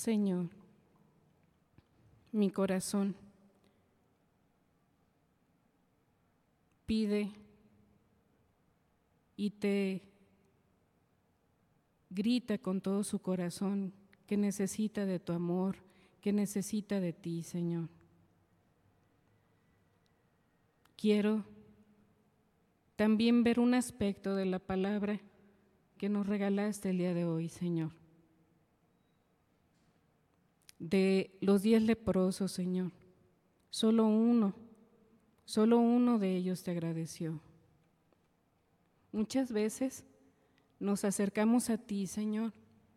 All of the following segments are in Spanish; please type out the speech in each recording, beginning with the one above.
Señor, mi corazón pide y te grita con todo su corazón que necesita de tu amor, que necesita de ti, Señor. Quiero también ver un aspecto de la palabra que nos regalaste el día de hoy, Señor. De los 10 leprosos, Señor, solo uno de ellos te agradeció. Muchas veces nos acercamos a ti, Señor,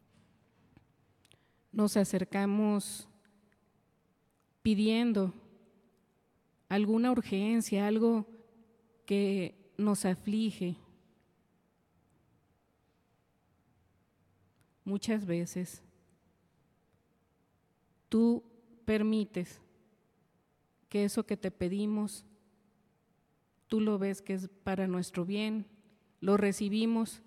nos acercamos pidiendo alguna urgencia, algo que nos aflige. Muchas veces tú permites que eso que te pedimos, tú lo ves que es para nuestro bien, lo recibimos,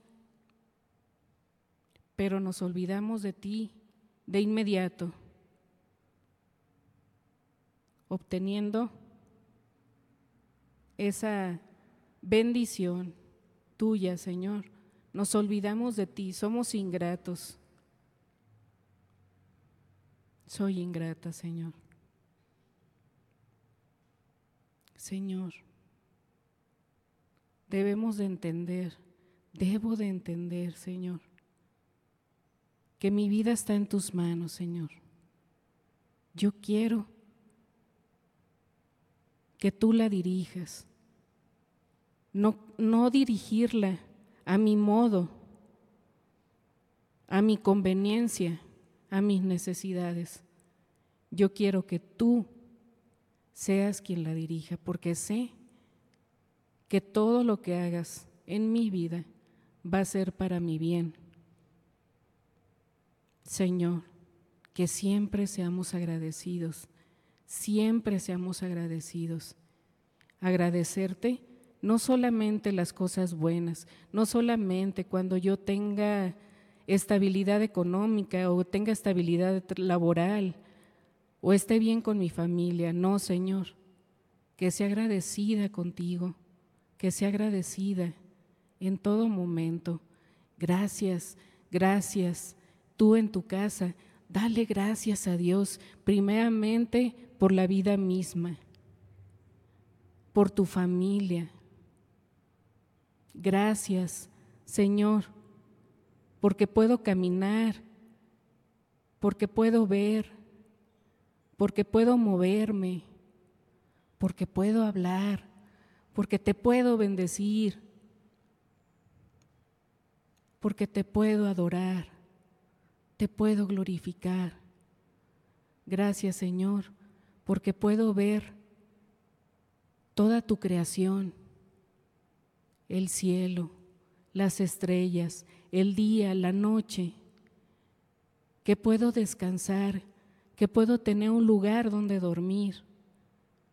pero nos olvidamos de ti de inmediato, obteniendo esa bendición tuya, Señor. Nos olvidamos de ti, somos ingratos. Soy ingrata, Señor. Señor, debo de entender, Señor, que mi vida está en tus manos, Señor. Yo quiero que tú la dirijas, no dirigirla a mi modo, a mi conveniencia, a mis necesidades. Yo quiero que tú seas quien la dirija, porque sé que todo lo que hagas en mi vida va a ser para mi bien. Señor, que siempre seamos agradecidos, agradecerte no solamente las cosas buenas, no solamente cuando yo tenga estabilidad económica o tenga estabilidad laboral o esté bien con mi familia, no, Señor, que sea agradecida contigo, que sea agradecida en todo momento. Gracias, tú en tu casa, dale gracias a Dios, primeramente por la vida misma, por tu familia. Gracias, Señor, porque puedo caminar, porque puedo ver, porque puedo moverme, porque puedo hablar, porque te puedo bendecir, porque te puedo adorar, te puedo glorificar. Gracias, Señor, porque puedo ver toda tu creación, el cielo, las estrellas, el día, la noche, que puedo descansar, que puedo tener un lugar donde dormir,